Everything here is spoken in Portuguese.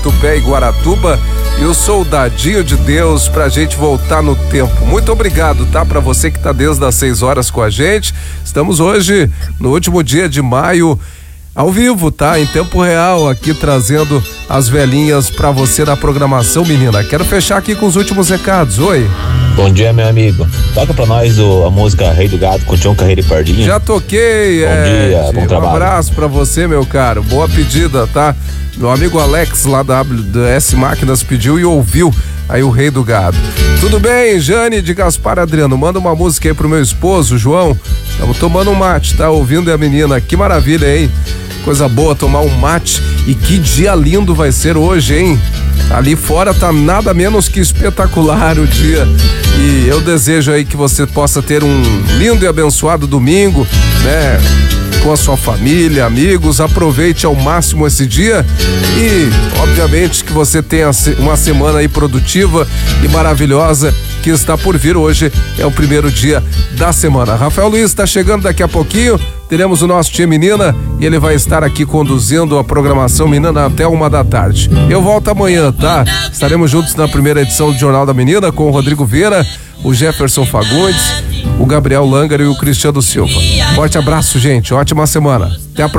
Tupé e Guaratuba e o Soldadinho de Deus pra gente voltar no tempo. Muito obrigado, tá? Pra você que tá desde as 6 horas com a gente. Estamos hoje no último dia de maio, ao vivo, tá? Em tempo real, aqui trazendo as velhinhas pra você na programação, menina. Quero fechar aqui com os últimos recados. Oi. Bom dia, meu amigo. Toca pra nós a música Rei do Gado com Tião Carreira e Pardinho. Já toquei. Bom dia, bom trabalho. Um abraço pra você, meu caro. Boa pedida, tá? Meu amigo Alex, lá da S Máquinas, pediu e ouviu aí o Rei do Gado. Tudo bem, Jane de Gaspar Adriano? Manda uma música aí pro meu esposo, João. Estamos tomando um mate, tá? Ouvindo a menina. Que maravilha, hein? Coisa boa tomar um mate. E que dia lindo vai ser hoje, hein? Ali fora tá nada menos que espetacular o dia. E eu desejo aí que você possa ter um lindo e abençoado domingo, né? Com a sua família, amigos. Aproveite ao máximo esse dia e, obviamente, que você tenha uma semana aí produtiva e maravilhosa que está por vir. Hoje é o primeiro dia da semana. Rafael Luiz está chegando daqui a pouquinho. Teremos o nosso Tia Menina e ele vai estar aqui conduzindo a programação Menina até 1h. Eu volto amanhã, tá? Estaremos juntos na primeira edição do Jornal da Menina com o Rodrigo Vieira, o Jefferson Fagundes, o Gabriel Langer e o Cristiano Silva. Forte abraço, gente. Ótima semana. Até a próxima.